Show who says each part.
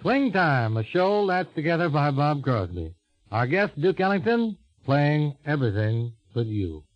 Speaker 1: Swing Time, a show that's together by Bob Crosby. Our guest, Duke Ellington, playing Everything But You.